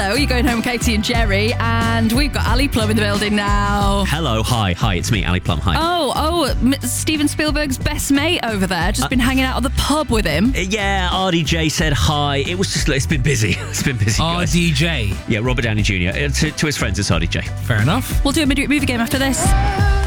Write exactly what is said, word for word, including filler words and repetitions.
Hello, you're going home with Katie and Jerry, and we've got Ali Plum in the building now. Hello, hi, hi, it's me, Ali Plum, hi. Oh, oh, M- Steven Spielberg's best mate over there. Just uh, been hanging out at the pub with him. Yeah, R D J said hi. It was just, it's been busy. It's been busy, guys. R D J? Yeah, Robert Downey Junior Uh, to, to his friends, it's R D J. Fair enough. We'll do a movie game after this.